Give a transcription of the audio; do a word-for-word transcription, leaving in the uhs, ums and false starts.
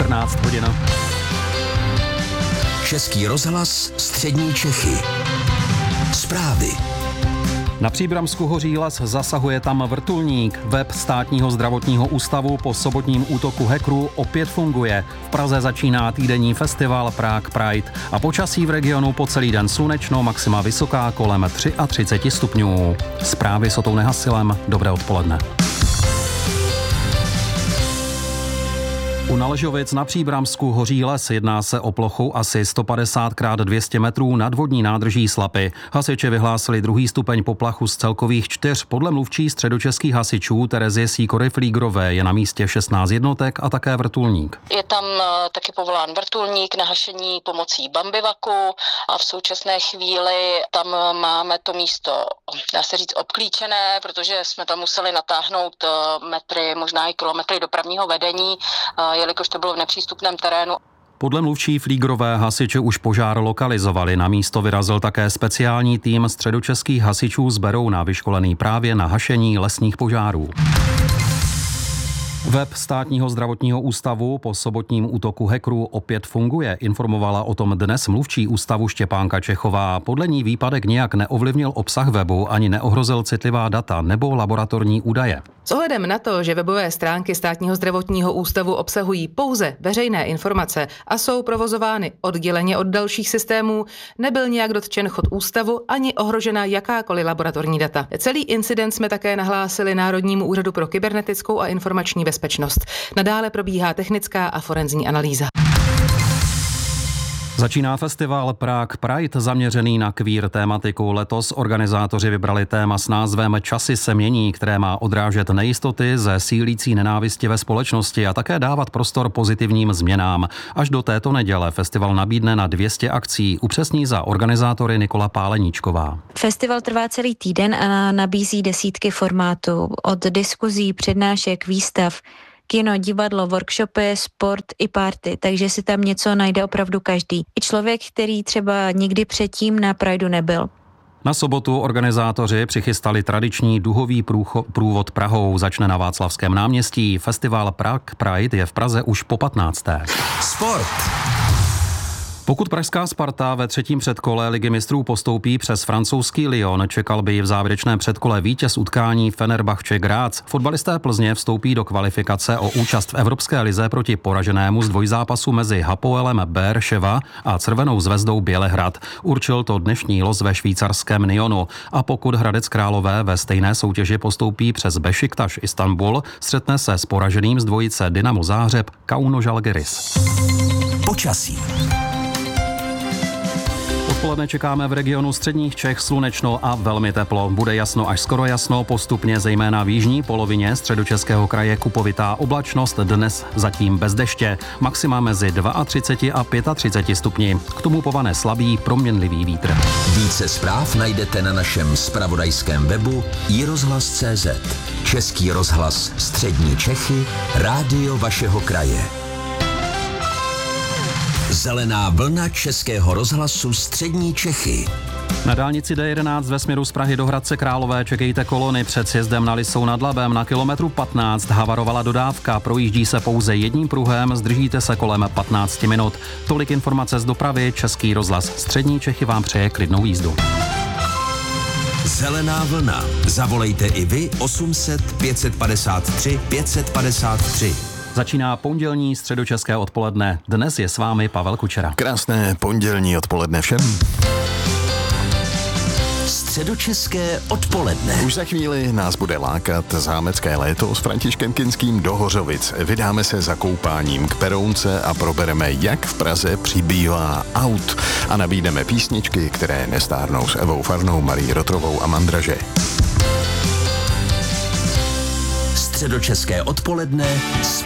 čtrnáct hodin. Český rozhlas Střední Čechy. Zprávy. Na Příbramsku hoří les, zasahuje tam vrtulník. Web Státního zdravotního ústavu po sobotním útoku hackerů opět funguje. V Praze začíná týdenní festival Prague Pride. A počasí v regionu po celý den slunečno, maxima vysoká kolem třicet tři stupňů. Zprávy s Otou Nehasilem. Dobré odpoledne. U Naležovic na Příbramsku hoří les, jedná se o plochu asi sto padesát krát dvě stě metrů nad vodní nádrží Slapy. Hasiči vyhlásili druhý stupeň poplachu z celkových čtyř. Podle mluvčí středočeských hasičů Terezie Sýkory-Flígrové je na místě šestnáct jednotek a také vrtulník. Je tam taky povolán vrtulník na hašení pomocí bambivaku a v současné chvíli tam máme to místo, dá se říct, obklíčené, protože jsme tam museli natáhnout metry, možná i kilometry dopravního vedení, jelikož to bylo v nepřístupném terénu. Podle mluvčí Flígrové hasiči už požár lokalizovali. Na místo vyrazil také speciální tým středočeských hasičů z Berouna, vyškolený právě na hašení lesních požárů. Web Státního zdravotního ústavu po sobotním útoku hackerů opět funguje, informovala o tom dnes mluvčí ústavu Štěpánka Čechová. Podle ní výpadek nijak neovlivnil obsah webu ani neohrozil citlivá data nebo laboratorní údaje. S ohledem na to, že webové stránky Státního zdravotního ústavu obsahují pouze veřejné informace a jsou provozovány odděleně od dalších systémů, nebyl nijak dotčen chod ústavu ani ohrožena jakákoliv laboratorní data. Celý incident jsme také nahlásili Národnímu úřadu pro kybernetickou a informační bezpečnost. Nadále probíhá technická a forenzní analýza. Začíná festival Prague Pride zaměřený na queer tématiku. Letos organizátoři vybrali téma s názvem Časy se mění, které má odrážet nejistoty ze sílící nenávisti ve společnosti a také dávat prostor pozitivním změnám. Až do této neděle festival nabídne na dvě stě akcí, upřesní za organizátory Nikola Páleníčková. Festival trvá celý týden a nabízí desítky formátů, od diskuzí, přednášek, výstav, kino, divadlo, workshopy, sport i party, takže si tam něco najde opravdu každý. I člověk, který třeba nikdy předtím na Prideu nebyl. Na sobotu organizátoři přichystali tradiční duhový průcho, průvod Prahou. Začne na Václavském náměstí. Festival Prague Pride je v Praze už po patnácté. Sport. Pokud pražská Sparta ve třetím předkole Ligy mistrů postoupí přes francouzský Lyon, čekal by v závěrečném předkole vítěz utkání Fenerbahce Graz. Fotbalisté Plzně vstoupí do kvalifikace o účast v Evropské lize proti poraženému z dvojzápasu mezi Hapoelem Beerševa a Červenou zvezdou Bělehrad. Určil to dnešní los ve švýcarském Nyonu. A pokud Hradec Králové ve stejné soutěži postoupí přes Bešiktaš Istanbul, střetne se s poraženým z dvojice Dynamo Záhřeb Kauno Žalgiris. Počasí. Odpoledne čekáme v regionu středních Čech slunečno a velmi teplo. Bude jasno až skoro jasno, postupně zejména v jižní polovině středočeského kraje kupovitá oblačnost, dnes zatím bez deště. Maxima mezi třicet dva a třicet pět stupni. K tomu povane slabý proměnlivý vítr. Více zpráv najdete na našem zpravodajském webu i rozhlas tečka cé zet. Český rozhlas Střední Čechy, rádio vašeho kraje. Zelená vlna Českého rozhlasu Střední Čechy. Na dálnici D jedenáct ve směru z Prahy do Hradce Králové čekejte kolony před sjezdem na Lisou nad Labem. Na kilometru patnáct havarovala dodávka, projíždí se pouze jedním pruhem, zdržíte se kolem patnáct minut. Tolik informace z dopravy, Český rozhlas Střední Čechy vám přeje klidnou jízdu. Zelená vlna. Zavolejte i vy osm set pět set padesát tři pět set padesát tři. Začíná pondělní středočeské odpoledne. Dnes je s vámi Pavel Kučera. Krásné pondělní odpoledne všem. Středočeské odpoledne. Už za chvíli nás bude lákat zámecké léto s Františkem Kinským do Hořovic. Vydáme se za koupáním k Perounce a probereme, jak v Praze přibývá aut. A nabídneme písničky, které nestárnou s Evou Farnou, Marí Rotrovou a Mandraže. Středočeské odpoledne s